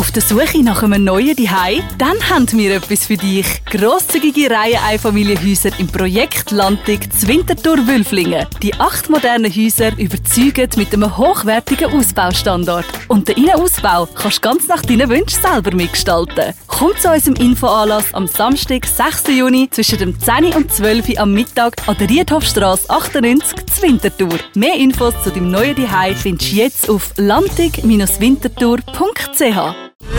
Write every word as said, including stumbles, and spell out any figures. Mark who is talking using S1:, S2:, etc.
S1: Auf der Suche nach einem neuen Zuhause? Dann haben wir etwas für dich. Grosszügige Reihe-Einfamilienhäuser im Projekt Landig Zwintertour-Wülflingen. Die acht modernen Häuser überzeugen mit einem hochwertigen Ausbaustandard. Und den Innenausbau kannst du ganz nach deinen Wünschen selber mitgestalten. Komm zu unserem Infoanlass am Samstag, sechsten Juni zwischen dem zehn und zwölf Uhr am Mittag an der Riedhofstrasse achtundneunzig Zwintertour. Mehr Infos zu deinem neuen Zuhause findest du jetzt auf landig Bindestrich winterthur punkt c h.